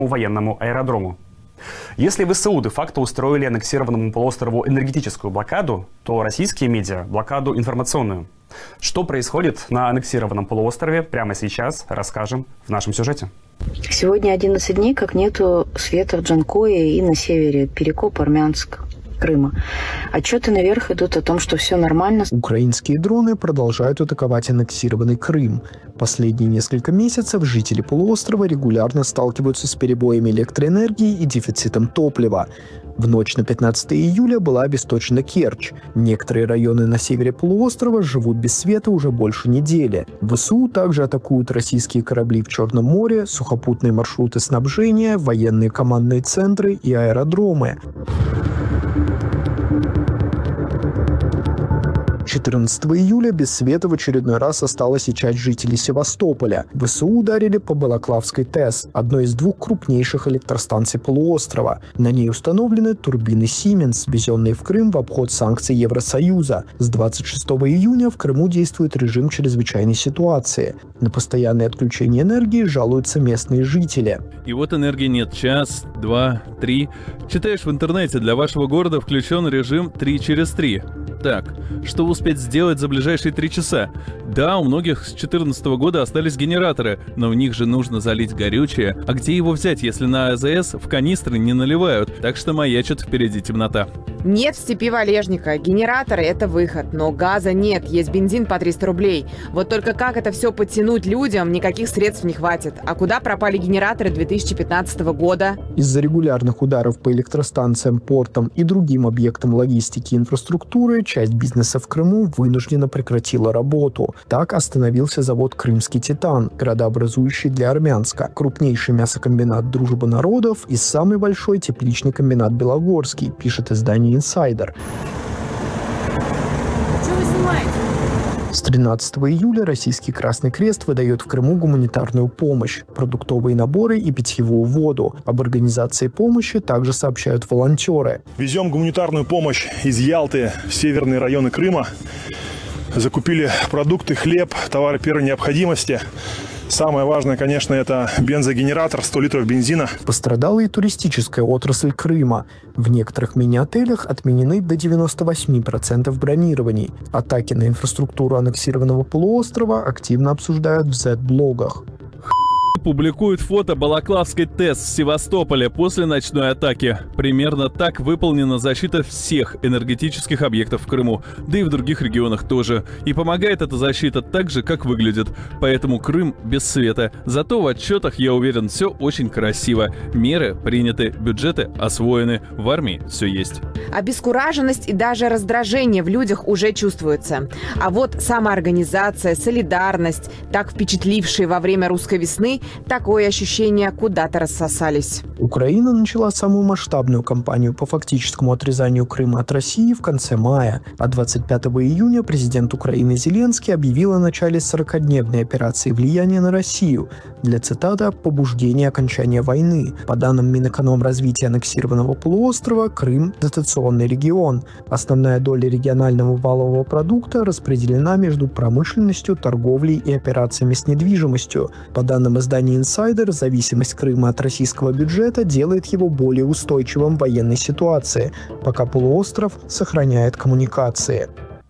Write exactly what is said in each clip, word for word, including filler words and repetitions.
военному аэродрому. Если ВСУ де-факто устроили аннексированному полуострову энергетическую блокаду, то российские медиа – блокаду информационную. Что происходит на аннексированном полуострове прямо сейчас, расскажем в нашем сюжете. Сегодня одиннадцать дней, как нету света в Джанкое и на севере, Перекоп, Армянск, Крыма. Отчеты наверх идут о том, что все нормально. Украинские дроны продолжают атаковать аннексированный Крым. Последние несколько месяцев жители полуострова регулярно сталкиваются с перебоями электроэнергии и дефицитом топлива. В ночь на пятнадцатое июля была обесточена Керчь. Некоторые районы на севере полуострова живут без света уже больше недели. ВСУ также атакуют российские корабли в Черном море, сухопутные маршруты снабжения, военные командные центры и аэродромы. четырнадцатого июля без света в очередной раз осталась и часть жителей Севастополя. ВСУ ударили по Балаклавской ТЭС, одной из двух крупнейших электростанций полуострова. На ней установлены турбины Siemens, ввезенные в Крым в обход санкций Евросоюза. С двадцать шестого июня в Крыму действует режим чрезвычайной ситуации. На постоянное отключение энергии жалуются местные жители. И вот энергии нет час, два, три. Читаешь в интернете, для вашего города включен режим три через три. Так, что успеть сделать за ближайшие три часа? Да, у многих с две тысячи четырнадцатого года остались генераторы, но в них же нужно залить горючее. А где его взять, если на АЗС в канистры не наливают? Так что маячит впереди темнота. Нет в степи валежника. Генераторы – это выход, но газа нет, есть бензин по триста рублей. Вот только как это все подтянуть людям, никаких средств не хватит. А куда пропали генераторы две тысячи пятнадцатого года? Из-за регулярных ударов по электростанциям, портам и другим объектам логистики и инфраструктуры часть бизнеса в Крыму вынуждена прекратила работу. Так остановился завод «Крымский Титан», градообразующий для Армянска, крупнейший мясокомбинат «Дружба народов» и самый большой тепличный комбинат «Белогорский», пишет издание «Инсайдер». Что вы снимаете? С тринадцатого июля Российский Красный Крест выдает в Крыму гуманитарную помощь, продуктовые наборы и питьевую воду. Об организации помощи также сообщают волонтеры. Везем гуманитарную помощь из Ялты в северные районы Крыма. Закупили продукты, хлеб, товары первой необходимости. Самое важное, конечно, это бензогенератор, сто литров бензина. Пострадала и туристическая отрасль Крыма. В некоторых мини-отелях отменены до девяноста восьми процентов бронирований. Атаки на инфраструктуру аннексированного полуострова активно обсуждают в зет-блогах. Публикует фото Балаклавской ТЭС в Севастополе после ночной атаки. Примерно так выполнена защита всех энергетических объектов в Крыму, да и в других регионах тоже. И помогает эта защита так же, как выглядит. Поэтому Крым без света. Зато в отчетах, я уверен, все очень красиво. Меры приняты, бюджеты освоены, в армии все есть. Обескураженность и даже раздражение в людях уже чувствуется. А вот самоорганизация, солидарность, так впечатлившие во время русской весны, такое ощущение куда-то рассосались. Украина начала самую масштабную кампанию по фактическому отрезанию Крыма от России в конце мая. А двадцать пятого июня президент Украины Зеленский объявил о начале сорокадневной операции влияния на Россию для, цитата, «побуждения окончания войны». По данным Минэкономразвития аннексированного полуострова, Крым – дотационный регион. Основная доля регионального валового продукта распределена между промышленностью, торговлей и операциями с недвижимостью. По данным издания «Инсайдер», зависимость Крыма от российского бюджета делает его более устойчивым в военной ситуации, пока полуостров сохраняет коммуникации.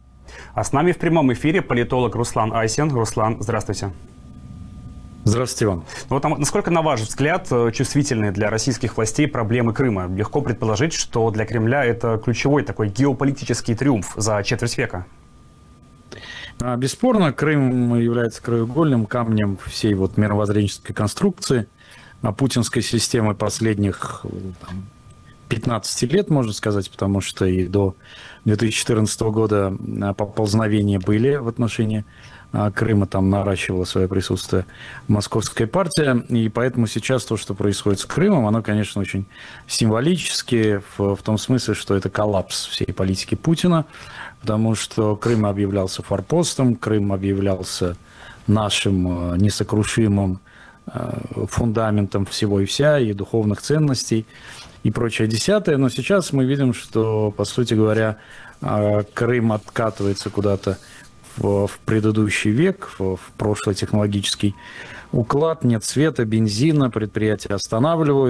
А с нами в прямом эфире политолог Руслан Айсин. Руслан, здравствуйте. Здравствуйте вам. Ну, вот, насколько, на ваш взгляд, чувствительны для российских властей проблемы Крыма? Легко предположить, что для Кремля это ключевой такой геополитический триумф за четверть века. Бесспорно, Крым является краеугольным камнем всей вот мировоззренческой конструкции путинской системы последних там, пятнадцати лет, можно сказать, потому что и до две тысячи четырнадцатого года поползновения были в отношении Крыма, там наращивала свое присутствие московская партия, и поэтому сейчас то, что происходит с Крымом, оно, конечно, очень символически, в, в том смысле, что это коллапс всей политики Путина, потому что Крым объявлялся форпостом, Крым объявлялся нашим несокрушимым фундаментом всего и вся, и духовных ценностей, и прочее десятое, но сейчас мы видим, что, по сути говоря, Крым откатывается куда-то в, в предыдущий век, в, в прошлый технологический уклад, нет света, бензина, предприятия останавливают.